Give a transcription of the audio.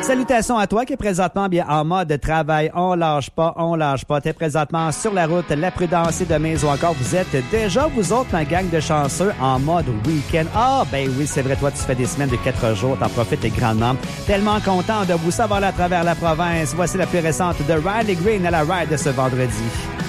Salutations à toi qui est présentement bien en mode travail. On lâche pas. T'es présentement sur la route, la prudence est de mise ou encore vous êtes déjà, vous autres, ma gang de chanceux, en mode week-end. Ah, ben oui, c'est vrai, toi, tu fais des semaines de 4 jours, t'en profites grandement. Tellement content de vous savoir là à travers la province. Voici la plus récente de Riley Green à la ride de ce vendredi.